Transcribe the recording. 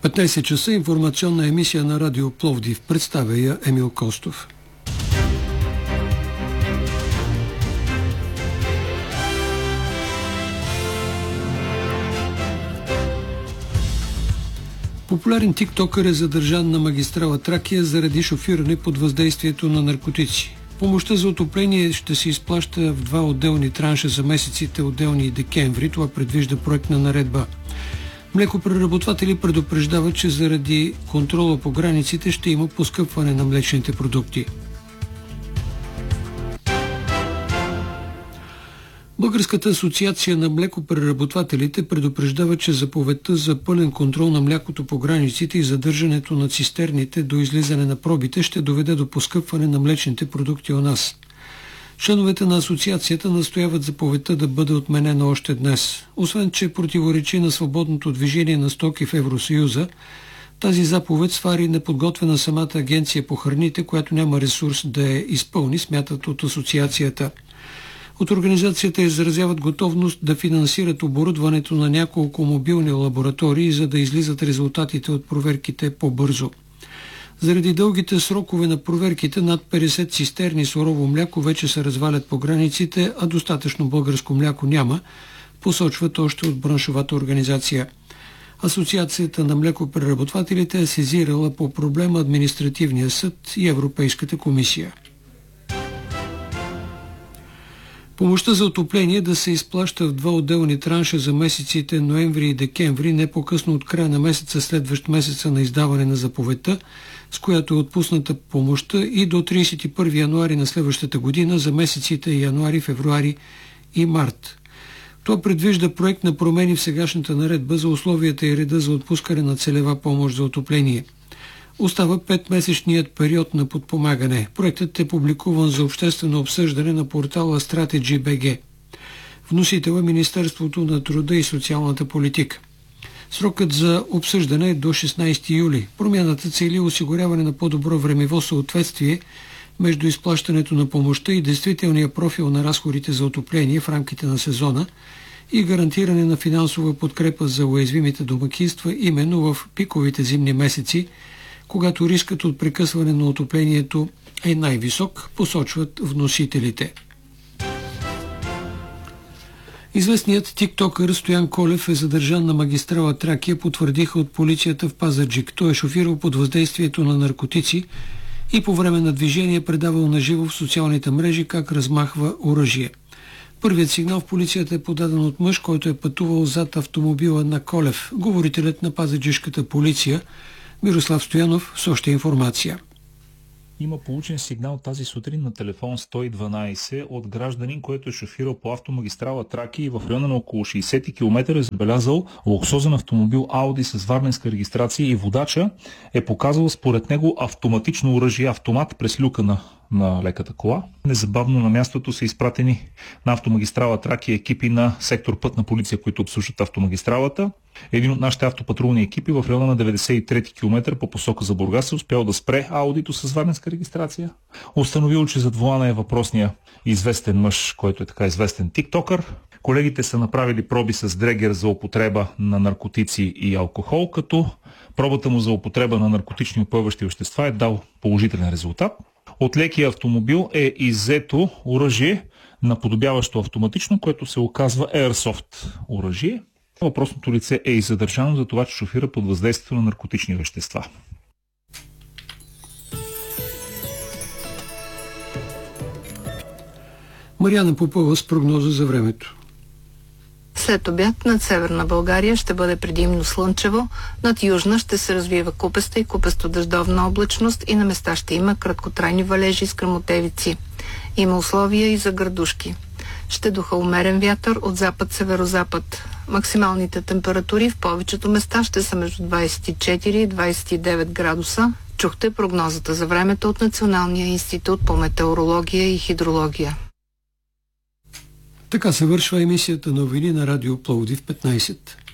15 часа информационна емисия на Радио Пловдив. Представя я Емил Костов. Популярен тиктокър е задържан на магистрала Тракия заради шофиране под въздействието на наркотици. Помощта за отопление ще се изплаща в 2 отделни транша за месеците отделни и декември. Това предвижда проектна наредба. Млекопреработватели предупреждават, че заради контрола по границите ще има поскъпване на млечните продукти. Българската асоциация на млекопреработвателите предупреждава, че заповедта за пълен контрол на млякото по границите и задържането на цистерните до излизане на пробите ще доведе до поскъпване на млечните продукти у нас. Членовете на асоциацията настояват заповедта да бъде отменена още днес. Освен че противоречи на свободното движение на стоки в Евросъюза, тази заповед свари неподготвена самата агенция по храните, която няма ресурс да я изпълни, смятат от асоциацията. От организацията изразяват готовност да финансират оборудването на няколко мобилни лаборатории, за да излизат резултатите от проверките по-бързо. Заради дългите срокове на проверките над 50 цистерни сурово мляко вече се развалят по границите, а достатъчно българско мляко няма, посочват още от браншовата организация. Асоциацията на млекопреработвателите е сезирала по проблема Административния съд и Европейската комисия. Помощта за отопление да се изплаща в 2 отделни транша за месеците ноември и декември, не по-късно от края на месеца, следващ месеца на издаване на заповедта, с която е отпусната помощта, и до 31 януари на следващата година за месеците януари, февруари и март. Това предвижда проект на промени в сегашната наредба за условията и реда за отпускане на целева помощ за отопление. Остава 5-месечният период на подпомагане. Проектът е публикуван за обществено обсъждане на портала Strategy.bg. Вносител е Министерството на труда и социалната политика. Срокът за обсъждане е до 16 юли. Промяната цели осигуряване на по-добро времево съответствие между изплащането на помощта и действителния профил на разходите за отопление в рамките на сезона и гарантиране на финансова подкрепа за уязвимите домакинства именно в пиковите зимни месеци, когато рискът от прекъсване на отоплението е най-висок, посочват вносителите. Известният тиктокър Стоян Колев е задържан на магистрала Тракия, потвърдиха от полицията в Пазарджик. Той е шофирал под въздействието на наркотици и по време на движение предавал наживо в социалните мрежи как размахва оръжие. Първият сигнал в полицията е подаден от мъж, който е пътувал зад автомобила на Колев. Говорителят на пазарджишката полиция Мирослав Стоянов с още информация. Има получен сигнал тази сутрин на телефон 112 от гражданин, който е шофирал по автомагистрала Тракия и в района на около 60 км е забелязал луксозен автомобил Ауди с варненска регистрация и водача е показал според него автоматично оръжие, автомат през люка на леката кола. Незабавно на мястото са изпратени на автомагистрала Тракия екипи на сектор Пътна полиция, които обслужват автомагистралата. Един от нашите автопатрулни екипи в района на 93 км по посока за Бургас е успял да спре Аудито с варненска регистрация. Установил, че зад волана е въпросния известен мъж, който е така известен тиктокър. Колегите са направили проби с дрегер за употреба на наркотици и алкохол, като пробата му за употреба на наркотични упойващи вещества е дал положителен резултат. От лекия автомобил е иззето оръжие, наподобяващо автоматично, което се оказва Airsoft оръжие. Въпросното лице е и задържано за това, че шофира под въздействието на наркотични вещества. Мариана Попова с прогноза за времето. След обяд над северна България ще бъде предимно слънчево, над южна ще се развива купеста и купесто-дъждовна облачност и на места ще има краткотрайни валежи с гръмотевици. Има условия и за градушки. Ще духа умерен вятър от запад-северозапад. Максималните температури в повечето места ще са между 24 и 29 градуса. Чухте прогнозата за времето от Националния институт по метеорология и хидрология. Така се вършва емисията новини на Радио Пловдив 15.